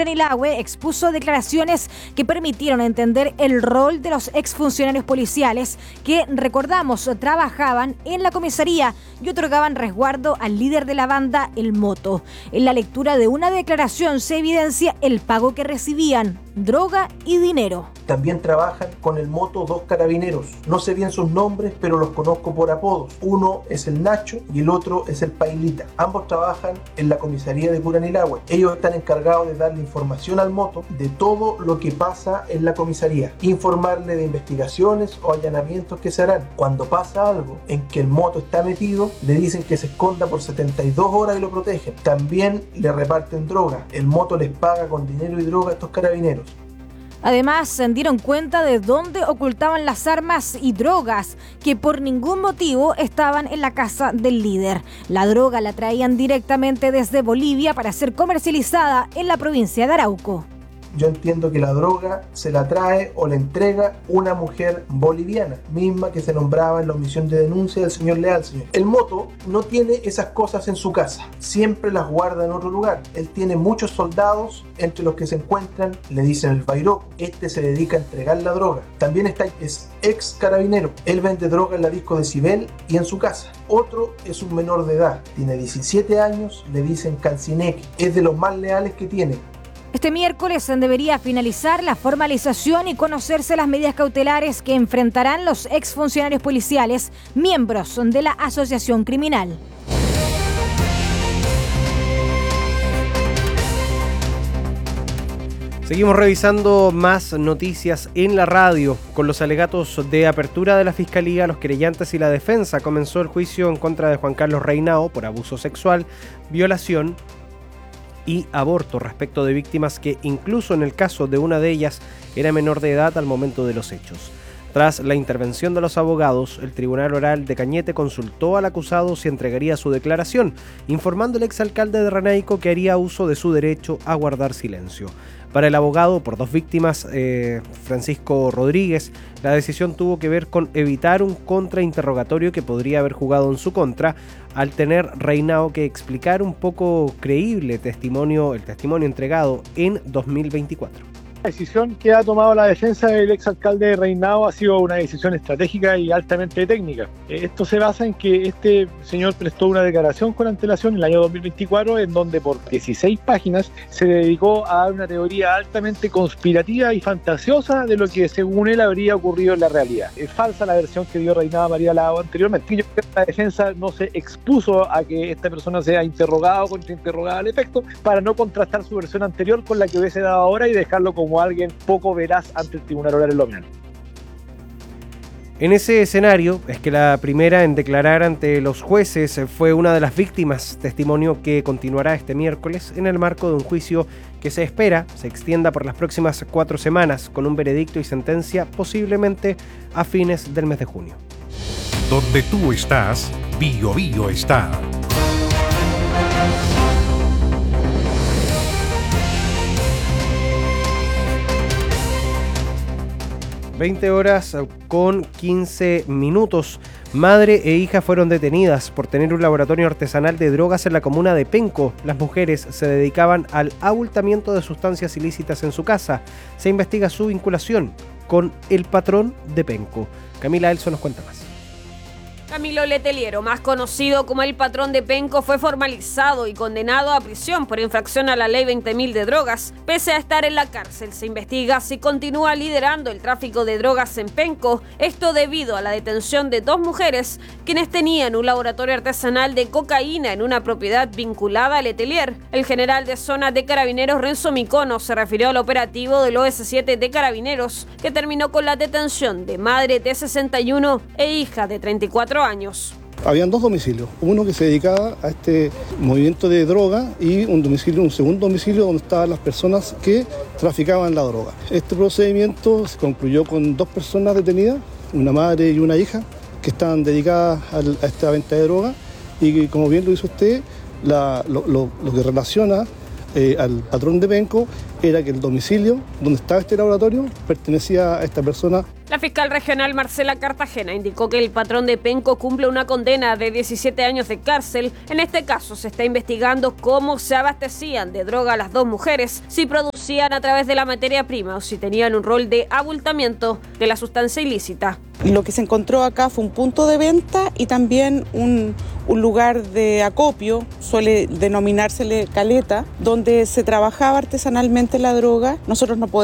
Curanilahue expuso declaraciones que permitieron entender el rol de los exfuncionarios policiales que, recordamos, trabajaban en la comisaría y otorgaban resguardo al líder de la banda, El Moto. En la lectura de una declaración se evidencia el pago que recibían, droga y dinero. También trabajan con El Moto dos carabineros. No sé bien sus nombres, pero los conozco por apodos. Uno es el Nacho y el otro es el Pailita. Ambos trabajan en la comisaría de Curanilahue. Ellos están encargados de darle información al Moto de todo lo que pasa en la comisaría, informarle de investigaciones o allanamientos que se harán. Cuando pasa algo en que el Moto está metido, le dicen que se esconda por 72 horas y lo protegen. También le reparten droga. El Moto les paga con dinero y droga a estos carabineros. Además, se dieron cuenta de dónde ocultaban las armas y drogas que por ningún motivo estaban en la casa del líder. La droga la traían directamente desde Bolivia para ser comercializada en la provincia de Arauco. Yo entiendo que la droga se la trae o la entrega una mujer boliviana, misma que se nombraba en la omisión de denuncia del señor Leal. El Moto no tiene esas cosas en su casa, siempre las guarda en otro lugar. Él tiene muchos soldados, entre los que se encuentran, le dicen el Bairó. Este se dedica a entregar la droga. También es ex carabinero. Él vende droga en la disco de Cibel y en su casa. Otro es un menor de edad, tiene 17 años, le dicen Cancinec. Es de los más leales que tiene. Este miércoles debería finalizar la formalización y conocerse las medidas cautelares que enfrentarán los exfuncionarios policiales, miembros de la asociación criminal. Seguimos revisando más noticias en la radio. Con los alegatos de apertura de la Fiscalía, los querellantes y la defensa comenzó el juicio en contra de Juan Carlos Reinao por abuso sexual, violación y aborto respecto de víctimas que incluso en el caso de una de ellas era menor de edad al momento de los hechos. Tras la intervención de los abogados, el Tribunal Oral de Cañete consultó al acusado si entregaría su declaración, informando al exalcalde de Renaico que haría uso de su derecho a guardar silencio. Para el abogado por dos víctimas, Francisco Rodríguez, la decisión tuvo que ver con evitar un contrainterrogatorio que podría haber jugado en su contra, al tener Reinao que explicar un poco creíble el testimonio entregado en 2024. La decisión que ha tomado la defensa del exalcalde de Reinao ha sido una decisión estratégica y altamente técnica. Esto se basa en que este señor prestó una declaración con antelación en el año 2024 en donde por 16 páginas se dedicó a dar una teoría altamente conspirativa y fantasiosa de lo que según él habría ocurrido en la realidad. Es falsa la versión que dio Reinao María Lago anteriormente. Yo creo que la defensa no se expuso a que esta persona sea interrogada o contrainterrogada al efecto para no contrastar su versión anterior con la que hubiese dado ahora y dejarlo como alguien poco veraz ante el Tribunal Oral en lo penal. En ese escenario es que la primera en declarar ante los jueces fue una de las víctimas, testimonio que continuará este miércoles en el marco de un juicio que se espera se extienda por las próximas 4 semanas con un veredicto y sentencia posiblemente a fines del mes de junio. Donde tú estás, Bío Bío está. 20 horas con 15 minutos. Madre e hija fueron detenidas por tener un laboratorio artesanal de drogas en la comuna de Penco. Las mujeres se dedicaban al abultamiento de sustancias ilícitas en su casa. Se investiga su vinculación con el patrón de Penco. Camila Elso nos cuenta más. Camilo Leteliero, más conocido como el patrón de Penco, fue formalizado y condenado a prisión por infracción a la ley 20.000 de drogas. Pese a estar en la cárcel, se investiga si continúa liderando el tráfico de drogas en Penco, esto debido a la detención de 2 mujeres, quienes tenían un laboratorio artesanal de cocaína en una propiedad vinculada a Letelier. El general de zona de Carabineros, Renzo Micono, se refirió al operativo del OS7 de Carabineros, que terminó con la detención de madre de 61 e hija de 34 años. Habían 2 domicilios, uno que se dedicaba a este movimiento de droga y un segundo domicilio donde estaban las personas que traficaban la droga. Este procedimiento se concluyó con 2 personas detenidas, una madre y una hija, que estaban dedicadas a esta venta de droga y como bien lo dice usted, lo que relaciona al patrón de Penco era que el domicilio donde estaba este laboratorio pertenecía a esta persona. La fiscal regional Marcela Cartagena indicó que el patrón de Penco cumple una condena de 17 años de cárcel. En este caso se está investigando cómo se abastecían de droga las 2 mujeres, si producían producían a través de la materia prima o si tenían un rol de abultamiento de la sustancia ilícita. Lo que se encontró acá fue un punto de venta y también un lugar de acopio, suele denominársele caleta, donde se trabajaba artesanalmente la droga. Nosotros no podemos